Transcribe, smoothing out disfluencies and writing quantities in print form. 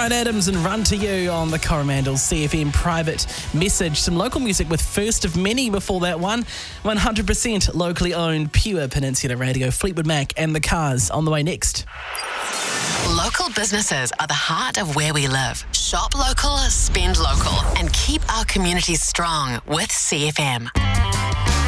Bryan Adams and Run to You on the Coromandel CFM private message. Some local music with First of Many before that one. 100% locally owned, pure Peninsula Radio. Fleetwood Mac and the Cars on the way next. Local businesses are the heart of where we live. Shop local, spend local, and keep our communities strong with CFM.